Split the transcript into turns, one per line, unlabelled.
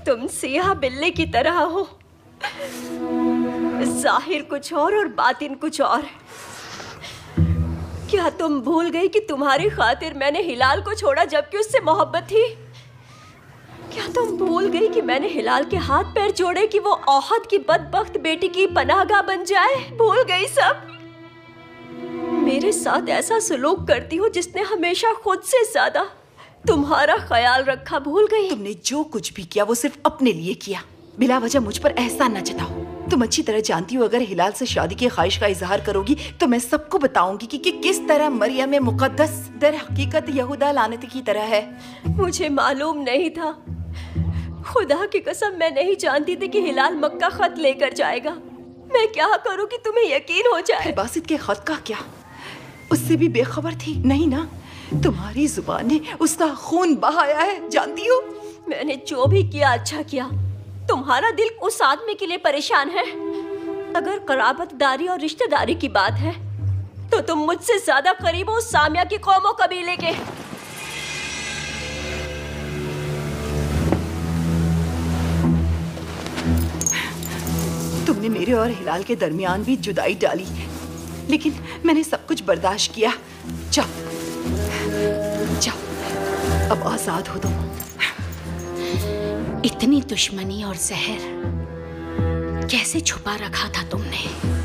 तुम सियाह बिल्ली की तरह हो, जाहिर कुछ और बातिन कुछ और। क्या तुम भूल गई कि तुम्हारी खातिर मैंने हिलाल को छोड़ा जबकि उससे मोहब्बत थी? क्या तुम भूल गई कि मैंने हिलाल के हाथ पैर जोड़े कि वो औहद की बदबख्त बेटी की पनाहगाह बन जाए? भूल गई सब? मेरे साथ ऐसा सलूक करती हो जिसने हमेशा खुद से ज्यादा तुम्हारा ख्याल रखा। भूल गई?
तुमने जो कुछ भी किया वो सिर्फ अपने लिए किया। बिला वजह मुझ पर एहसान न जताओ। तुम अच्छी तरह जानती हो अगर हिलाल से शादी की ख्वाहिश का इजहार करोगी तो मैं सबको बताऊंगी कि किस तरह मरियम मुकद्दस दर हकीकत यहूदा लानती की तरह है।
मुझे मालूम नहीं था। खुदा की कसम मैं नहीं जानती थी कि हिलाल मक्का खत लेकर जाएगा। मैं क्या करूं कि तुम्हें यकीन हो जाए?
बासित के खत का क्या? उससे भी बेखबर थी? नहीं ना, तुम्हारी जुबान ने उसका खून बहाया है, जानती हो।
मैंने जो भी किया अच्छा किया। तुम्हारा दिल उस आदमी के लिए परेशान है। अगर कराबतदारी और रिश्तेदारी की बात है तो तुम मुझसे ज्यादा करीब हो सामिया की कौमों कबीले के।
तुमने मेरे और हिलाल के दरमियान भी जुदाई डाली, लेकिन मैंने सब कुछ बर्दाश्त किया। जाओ जाओ, अब आजाद हो तुम।
इतनी दुश्मनी और जहर कैसे छुपा रखा था तुमने?